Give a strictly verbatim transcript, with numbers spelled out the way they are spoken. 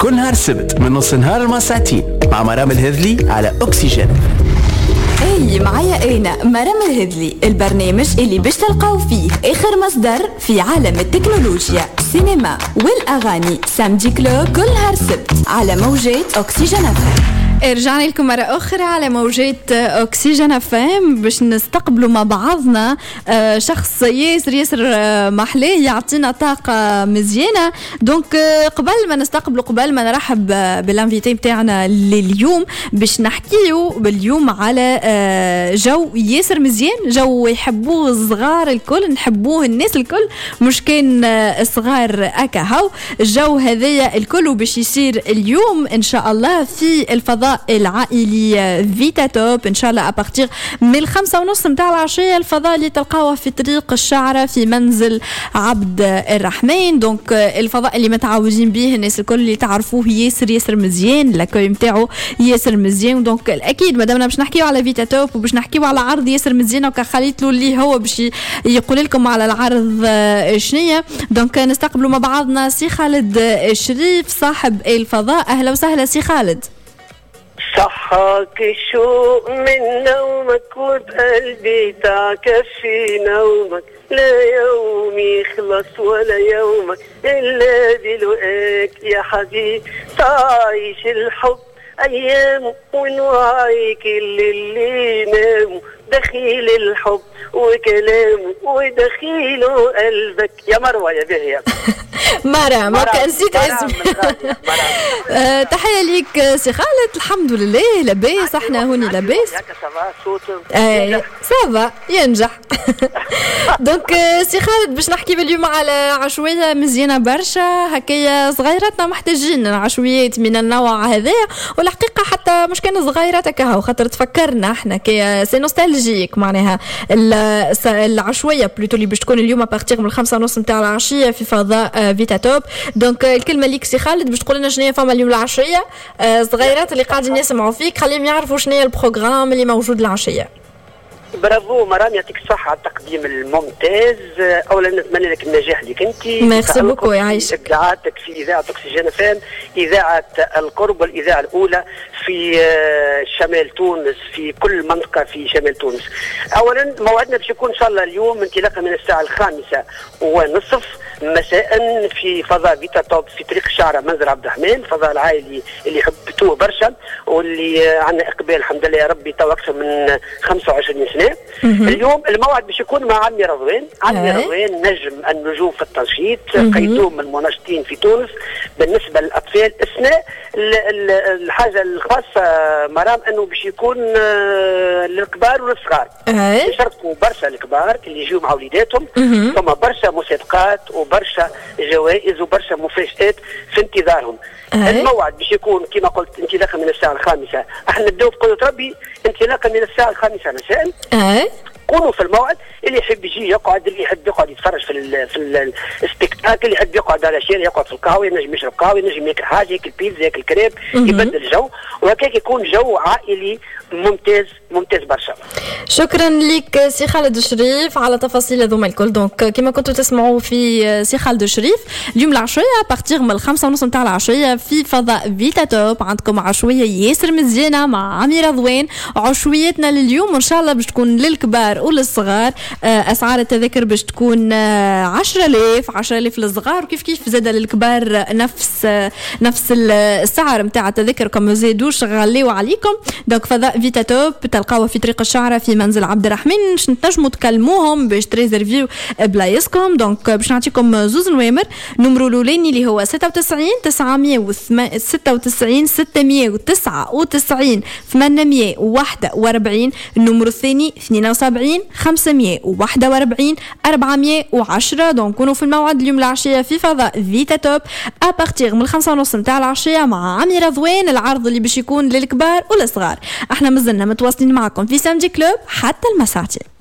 كل نهار سبت من نص نهار لما ساعتين مع مرام الهذلي على أكسجين. اي معايا انا مرام الهذلي، البرنامج اللي باش تلقاو فيه اخر مصدر في عالم التكنولوجيا، السينما والاغاني. سامدي كلوب كل نهار سبت على موجات أكسجين اف ام. رجعنا لكم مرة أخرى على موجات أكسجين اف ام باش نستقبلوا مع بعضنا شخص ياسر ياسر محلاه يعطينا طاقة مزيانة. دونك قبل ما نستقبلوا قبل ما نرحب بالانفيتي بتاعنا لليوم باش نحكيو باليوم على جو ياسر مزيان، جو يحبوه الصغار الكل، نحبوه الناس الكل، مش كان الصغار أكهو. الجو هذايا الكل باش يصير اليوم إن شاء الله في الفضاء العائلي فيتا توب ان شاء الله ابارتيغ من الخمسة ونص متاع العشية. الفضاء اللي تلقاوه في طريق الشعرة في منزل عبد الرحمن. دونك الفضاء اللي متعودين به الناس الكل اللي تعرفوه ياسر ياسر مزيان، لاكوي متاعو ياسر مزيان. دونك اكيد مادامنا باش نحكيو على فيتا توب وباش نحكيو على عرض ياسر مزيان وكخليت له اللي هو باش يقول لكم على العرض شنية. دونك نستقبلوا مع بعضنا سي خالد الشريف صاحب الفضاء. اهلا وسهلا سي خالد. صحاك الشوق من نومك وبقلبي تعكفي نومك، لا يوم يخلص ولا يومك إلا دلوقاك يا حبيبي. تعيش الحب أيام ونوعي كل اللي ناموا، دخيل الحب وكلامه ودخيله قلبك. يا مروة يا بهية مرة ما كان نسيت اسمي. أه تحية ليك سي خالد. الحمد لله لاباس، احنا هوني لاباس. اي سافا ينجح. دونك سي خالد باش نحكي باليوم على عشوية مزيانة برشا هكايا. صغيراتنا محتاجين عشويات من النوع هذا، والحقيقة حتى مش كان صغيرات كهو خاطر تفكرنا احنا كي سي نوستالجيك معناها العشوية بلوتو اللي باش تكون اليوم ابارتيغ من الخمسة ونص متاع العشية في فضاء فيتا توب. دونك الكلمة ليك سي خالد باش تقول لنا شنو هي فما اليوم العشية. صغيرات اللي قاعدين يسمعوا فيك خليهم يعرفوا شنو هي البروغرام اللي موجود العشية. برافو مرام، يعطيك الصحة على التقديم الممتاز. أولا نتمنى لك النجاح لك أنت. ميرسي بوكو يعيشك. إبداعاتك في إذاعة أكسجين اف ام، إذاعة القرب والإذاعة الأولى في شمال تونس، في كل منطقة في شمال تونس. أولا موعدنا باش يكون إن شاء الله اليوم انطلاقا من الساعة الخامسة ونصف مساء في فضاء فيتا توب في طريق الشعرة منزل عبد الرحمن، الفضاء العائلي اللي حبتوه برشا واللي عندنا إقبال الحمد لله يا ربي تو أكثر من خمسة وعشرين سنة. اليوم الموعد باش يكون مع عمي رضوان. عمي رضوان نجم النجوم في التنشيط، قيدوم من المناشطين في تونس بالنسبه للاطفال. اثناء الحاجه الخاصه مرام انه باش يكون للكبار والصغار. يشاركوا برشا الكبار اللي يجوا مع وليداتهم. ثم برشا مسابقات وبرشا جوائز وبرشا مفاجآت في انتظارهم. الموعد باش يكون كما قلت انطلاقا من الساعه الخامسة. احنا نبداو بقدرة ربي انطلاقا من الساعه الخامسة مساء. اي كونوا في الموعد. اللي يحب يجي يقعد، اللي يحب يقعد يتفرج في ال في السبيكتاكل، اللي يحب يقعد على شارع يقعد في القهوه، ينجم يشرب قهوه، ينجم ياكل حاجه، ياكل بيتزا، ياكل كريب، يبدل الجو وهكاك يكون جو عائلي ممتاز ممتاز برشا. شكرا لك سي خالد الشريف على تفاصيل هذوما الكل. دونك كما كنتوا تسمعوا في سي خالد الشريف اليوم العشويه بارتيغ من الخمسة ونص نتاع العشيه في فضاء فيتا توب. عندكم عشويه ياسر مزيانه مع عمي رضوان. عشويتنا لليوم ان شاء الله باش تكون للكبار وللصغار. اسعار التذاكر باش تكون عشرة آلاف عشرة آلاف للصغار، وكيف كيف زاد للكبار نفس نفس السعر نتاع التذاكر كما زادوش غليوا عليكم. دونك فضاء فيتا توب تلقاوه في طريق الشعرة في منزل عبد الرحمن. نتنجموا تكلموهم باش تريزرفيو بلايصكم. دونك باش نعطيكم زوز نوامر. نمرو الاولاني اللي هو ستة وتسعين تسعمية ستة وتسعين ستمية وتسعة وتسعين ثمانمية وواحد وأربعين. النمرو الثاني اثنين وسبعين خمسمية وواحد وأربعين أربعمية وعشرة. دونك كونوا في الموعد اليوم العشية في فضاء فيتا توب ابارتيغ من الخمسة ونص نتاع العشية مع عمي رضوان. العرض اللي باش يكون للكبار والصغار. احنا مازلنا متواصلين معكم في سامدي كلوب حتى المساعتين.